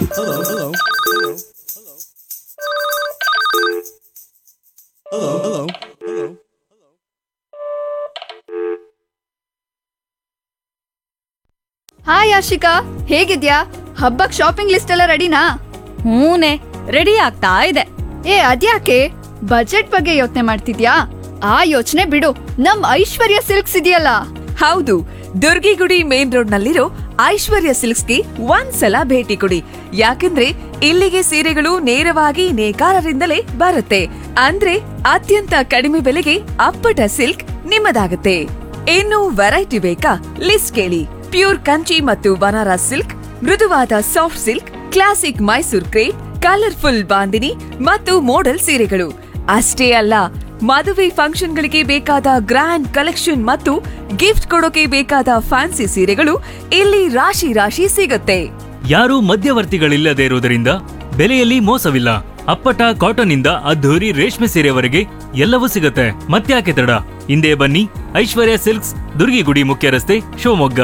Hello, hello, hello, hello, hello, hello. Hi Ashika, ಹೇಗಿದ್ಯಾ? ಹಬ್ಬಕ್ shopping list ಎಲ್ಲ ರೆಡಿನಾ? ಹೂನೆ, ರೆಡಿ ಆಗ್ತಾ ಇದೆ. ಅದ್ಯಾಕೆ ಬಜೆಟ್ ಬಗ್ಗೆ ಯೋಚನೆ ಮಾಡ್ತಿದ್ಯಾ? ಆ ಯೋಚನೆ ಬಿಡು, ನಮ್ ಐಶ್ವರ್ಯ ಸಿಲ್ಕ್ಸ್ ಇದೆಯಲ್ಲ. ಹೌದು, ದುರ್ಗಿಗುಡಿ ಮೇನ್ ರೋಡ್ ನಲ್ಲಿರೋ ಐಶ್ವರ್ಯ ಸಿಲ್ಕ್ಸ್ಗೆ ಒಂದ್ಸಲ ಭೇಟಿ ಕೊಡಿ. ಯಾಕಂದ್ರೆ ಇಲ್ಲಿಗೆ ಸೀರೆಗಳು ನೇರವಾಗಿ ನೇಕಾರರಿಂದಲೇ ಬರುತ್ತೆ. ಅಂದ್ರೆ ಅತ್ಯಂತ ಕಡಿಮೆ ಬೆಲೆಗೆ ಅಪ್ಪಟ ಸಿಲ್ಕ್ ನಿಮ್ಮದಾಗುತ್ತೆ. ಇನ್ನು ವೆರೈಟಿ ಬೇಕಾ? ಲಿಸ್ಟ್ ಕೇಳಿ. ಪ್ಯೂರ್ ಕಂಚಿ ಮತ್ತು ಬನಾರಸ್ ಸಿಲ್ಕ್, ಮೃದುವಾದ soft silk, classic Mysore crepe, colourful bandhani ಮತ್ತು ಮೋಡಲ್ ಸೀರೆಗಳು ಅಷ್ಟೇ ಅಲ್ಲ, ಮದುವೆ ಫಂಕ್ಷನ್ಗಳಿಗೆ ಬೇಕಾದ ಗ್ರ್ಯಾಂಡ್ ಕಲೆಕ್ಷನ್ ಮತ್ತು ಗಿಫ್ಟ್ ಕೊಡೋಕೆ ಬೇಕಾದ ಫ್ಯಾನ್ಸಿ ಸೀರೆಗಳು ಇಲ್ಲಿ ರಾಶಿ ರಾಶಿ ಸಿಗುತ್ತೆ. ಯಾರೂ ಮಧ್ಯವರ್ತಿಗಳಿಲ್ಲದೆ ಇರುವುದರಿಂದ ಬೆಲೆಯಲ್ಲಿ ಮೋಸವಿಲ್ಲ. ಅಪ್ಪಟ ಕಾಟನ್ ಇಂದ ಅದ್ಧೂರಿ ರೇಷ್ಮೆ ಸೀರೆವರೆಗೆ ಎಲ್ಲವೂ ಸಿಗುತ್ತೆ. ಮತ್ತ್ಯಾಕೆ ತಡ? ಹಿಂದೆ ಬನ್ನಿ, ಐಶ್ವರ್ಯ ಸಿಲ್ಕ್ಸ್, ದುರ್ಗಿಗುಡಿ ಮುಖ್ಯ ರಸ್ತೆ, ಶಿವಮೊಗ್ಗ.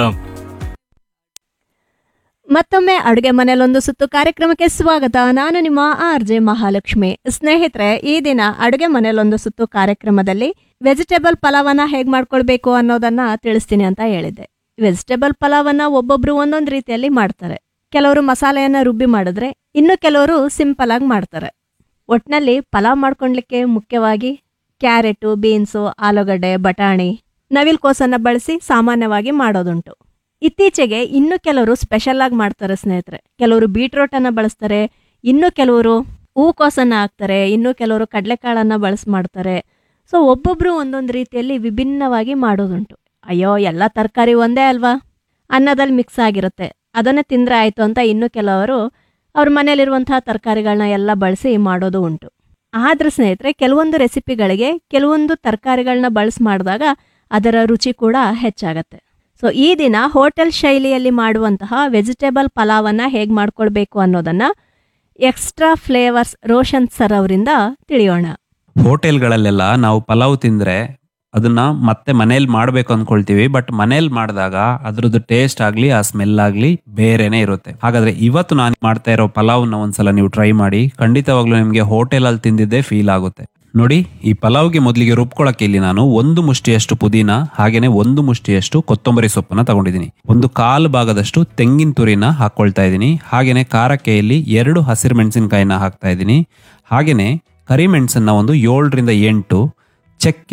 ಮತ್ತೊಮ್ಮೆ ಅಡುಗೆ ಮನೆಯಲ್ಲೊಂದು ಸುತ್ತು ಕಾರ್ಯಕ್ರಮಕ್ಕೆ ಸ್ವಾಗತ. ನಾನು ನಿಮ್ಮ RJ ಮಹಾಲಕ್ಷ್ಮಿ. ಸ್ನೇಹಿತರೆ, ಈ ದಿನ ಅಡುಗೆ ಮನೆಯಲ್ಲೊಂದು ಸುತ್ತು ಕಾರ್ಯಕ್ರಮದಲ್ಲಿ ವೆಜಿಟೇಬಲ್ ಪಲಾವನ್ನ ಹೇಗೆ ಮಾಡ್ಕೊಳ್ಬೇಕು ಅನ್ನೋದನ್ನ ತಿಳಿಸ್ತೀನಿ ಅಂತ ಹೇಳಿದ್ದೆ. ವೆಜಿಟೇಬಲ್ ಪಲಾವನ್ನ ಒಬ್ಬೊಬ್ರು ಒಂದೊಂದು ರೀತಿಯಲ್ಲಿ ಮಾಡ್ತಾರೆ. ಕೆಲವರು ಮಸಾಲೆಯನ್ನ ರುಬ್ಬಿ ಮಾಡಿದ್ರೆ, ಇನ್ನು ಕೆಲವರು ಸಿಂಪಲ್ ಆಗಿ ಮಾಡ್ತಾರೆ. ಒಟ್ನಲ್ಲಿ ಪಲಾವ್ ಮಾಡ್ಕೊಳ್ಲಿಕ್ಕೆ ಮುಖ್ಯವಾಗಿ ಕ್ಯಾರೆಟು, ಬೀನ್ಸು, ಆಲೂಗಡ್ಡೆ, ಬಟಾಣಿ, ನವಿಲ್ಕೋಸನ್ನ ಬಳಸಿ ಸಾಮಾನ್ಯವಾಗಿ ಮಾಡೋದುಂಟು. ಇತ್ತೀಚೆಗೆ ಇನ್ನು ಕೆಲವರು ಸ್ಪೆಷಲ್ ಆಗಿ ಮಾಡ್ತಾರೆ ಸ್ನೇಹಿತರೆ. ಕೆಲವರು ಬೀಟ್ರೋಟ್ ಅನ್ನ ಬಳಸ್ತಾರೆ, ಇನ್ನು ಕೆಲವರು ಹೂಕೋಸನ್ನ ಹಾಕ್ತಾರೆ, ಇನ್ನು ಕೆಲವರು ಕಡಲೆಕಾಳನ್ನ ಬಳಸಿ ಮಾಡ್ತಾರೆ. ಸೊ ಒಬ್ಬೊಬ್ರು ಒಂದೊಂದು ರೀತಿಯಲ್ಲಿ ವಿಭಿನ್ನವಾಗಿ ಮಾಡೋದುಂಟು. ಅಯ್ಯೋ, ಎಲ್ಲ ತರಕಾರಿ ಒಂದೇ ಅಲ್ವಾ, ಅನ್ನದಲ್ಲಿ ಮಿಕ್ಸ್ ಆಗಿರುತ್ತೆ, ಅದನ್ನೇ ತಿಂದರೆ ಆಯಿತು ಅಂತ ಇನ್ನು ಕೆಲವರು ಅವ್ರ ಮನೇಲಿರುವಂತಹ ತರಕಾರಿಗಳನ್ನ ಎಲ್ಲ ಬಳಸಿ ಮಾಡೋದು ಉಂಟು. ಆದ್ರೆ ಸ್ನೇಹಿತರೆ, ಕೆಲವೊಂದು ರೆಸಿಪಿಗಳಿಗೆ ಕೆಲವೊಂದು ತರಕಾರಿಗಳನ್ನ ಬಳಸಿ ಮಾಡಿದಾಗ ಅದರ ರುಚಿ ಕೂಡ ಹೆಚ್ಚಾಗತ್ತೆ. ಸೊ ಈ ದಿನ ಹೋಟೆಲ್ ಶೈಲಿಯಲ್ಲಿ ಮಾಡುವಂತಹ ವೆಜಿಟೇಬಲ್ ಪಲಾವನ್ನ ಹೇಗೆ ಮಾಡ್ಕೊಳ್ಬೇಕು ಅನ್ನೋದನ್ನ ಎಕ್ಸ್ಟ್ರಾ ಫ್ಲೇವರ್ಸ್ ರೋಷನ್ ಸರ್ ಅವರಿಂದ ತಿಳಿಯೋಣ. ಹೋಟೆಲ್ಗಳಲ್ಲೆಲ್ಲ ನಾವು ಪಲಾವ್ ತಿಂದರೆ ಅದನ್ನ ಮತ್ತೆ ಮನೇಲಿ ಮಾಡಬೇಕು ಅಂದ್ಕೊಳ್ತೀವಿ. ಬಟ್ ಮನೇಲಿ ಮಾಡಿದಾಗ ಅದ್ರದ್ದು ಟೇಸ್ಟ್ ಆಗಲಿ, ಆ ಸ್ಮೆಲ್ ಆಗಲಿ ಬೇರೆನೇ ಇರುತ್ತೆ. ಹಾಗಾದ್ರೆ ಇವತ್ತು ನಾನು ಮಾಡ್ತಾ ಇರೋ ಪಲಾವ್ನ ಒಂದ್ಸಲ ನೀವು ಟ್ರೈ ಮಾಡಿ. ಖಂಡಿತವಾಗ್ಲೂ ನಿಮಗೆ ಹೋಟೆಲಲ್ಲಿ ತಿಂದಿದ್ದೇ ಫೀಲ್ ಆಗುತ್ತೆ. ನೋಡಿ, ಈ ಪಲಾವ್ಗೆ ಮೊದಲಿಗೆ ರುಬ್ಕೊಳಕ್ಕೆ ಇಲ್ಲಿ ನಾನು 1 ಮುಷ್ಟಿಯಷ್ಟು ಪುದೀನ, ಹಾಗೇನೆ 1 ಮುಷ್ಟಿಯಷ್ಟು ಕೊತ್ತಂಬರಿ ಸೊಪ್ಪನ್ನ ತಗೊಂಡಿದ್ದೀನಿ. 1/4 ಭಾಗದಷ್ಟು ತೆಂಗಿನ ತುರಿನ ಹಾಕೊಳ್ತಾ ಇದ್ದೀನಿ. ಹಾಗೇನೆ ಖಾರಕ್ಕೆ ಇಲ್ಲಿ 2 ಹಸಿರು ಮೆಣಸಿನಕಾಯಿನ ಹಾಕ್ತಾ ಇದ್ದೀನಿ. ಹಾಗೇನೆ ಕರಿಮೆಣಸನ್ನ 7 ರಿಂದ 8, ಚಕ್ಕೆ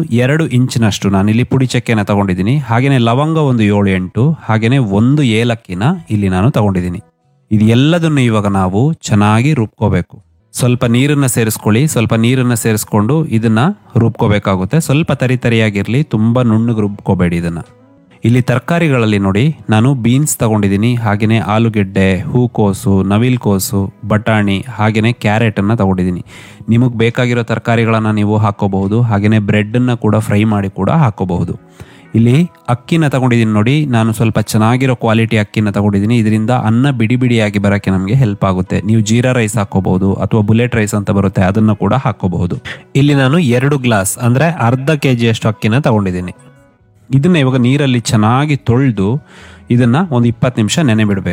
2 ಇಂಚಿನಷ್ಟು ನಾನಿಲ್ಲಿ ಪುಡಿ ಚಕ್ಕೆನ ತಗೊಂಡಿದ್ದೀನಿ. ಹಾಗೇನೆ ಲವಂಗ 7-8, ಹಾಗೇನೆ 1 ಏಲಕ್ಕಿನ ಇಲ್ಲಿ ನಾನು ತಗೊಂಡಿದ್ದೀನಿ. ಇದು ಎಲ್ಲದನ್ನು ಇವಾಗ ನಾವು ಚೆನ್ನಾಗಿ ರುಬ್ಕೋಬೇಕು. ಸ್ವಲ್ಪ ನೀರನ್ನ ಸೇರಿಸ್ಕೊಳ್ಳಿ. ಸ್ವಲ್ಪ ನೀರನ್ನ ಸೇರಿಸ್ಕೊಂಡು ಇದನ್ನ ರುಬ್ಕೋಬೇಕಾಗುತ್ತೆ. ಸ್ವಲ್ಪ ತರಿಯಾಗಿರ್ಲಿ, ತುಂಬಾ ನುಣ್ಣಗೆ ರುಬ್ಕೋಬೇಡಿ ಇದನ್ನ. ಇಲ್ಲಿ ತರಕಾರಿಗಳಲ್ಲಿ ನೋಡಿ, ನಾನು ಬೀನ್ಸ್ ತಗೊಂಡಿದ್ದೀನಿ, ಹಾಗೇನೆ ಆಲೂಗೆಡ್ಡೆ, ಹೂಕೋಸು, ನವಿಲ್ಕೋಸು, ಬಟಾಣಿ, ಹಾಗೇನೆ ಕ್ಯಾರೆಟ್ ಅನ್ನ ತಗೊಂಡಿದ್ದೀನಿ. ನಿಮಗೆ ಬೇಕಾಗಿರೋ ತರಕಾರಿಗಳನ್ನ ನೀವು ಹಾಕೋಬಹುದು. ಹಾಗೇನೆ ಬ್ರೆಡ್ ಅನ್ನ ಕೂಡ ಫ್ರೈ ಮಾಡಿ ಕೂಡ ಹಾಕೋಬಹುದು. ಇಲ್ಲಿ ಅಕ್ಕಿನ ತಗೊಂಡಿದ್ದೀನಿ ನೋಡಿ, ನಾನು ಸ್ವಲ್ಪ ಚೆನ್ನಾಗಿರೋ ಕ್ವಾಲಿಟಿ ಅಕ್ಕಿನ ತಗೊಂಡಿದ್ದೀನಿ. ಇದರಿಂದ ಅನ್ನ ಬಿಡಿ ಬಿಡಿಯಾಗಿ ಬರೋಕ್ಕೆ ನಮಗೆ ಹೆಲ್ಪ್ ಆಗುತ್ತೆ. ನೀವು ಜೀರಾ ರೈಸ್ ಹಾಕೋಬಹುದು ಅಥವಾ ಬುಲೆಟ್ ರೈಸ್ ಅಂತ ಬರುತ್ತೆ, ಅದನ್ನ ಕೂಡ ಹಾಕೋಬಹುದು. ಇಲ್ಲಿ ನಾನು 2 ಗ್ಲಾಸ್ ಅಂದ್ರೆ ಅರ್ಧ kg ಅಷ್ಟು ಅಕ್ಕಿನ ತಗೊಂಡಿದ್ದೀನಿ. ಇದನ್ನ ಇವಾಗ ನೀರಲ್ಲಿ ಚೆನ್ನಾಗಿ ತೊಳೆದು ಇದನ್ನ 20 ನಿಮಿಷ ನೆನೆ ಬಿಡಬೇಕು.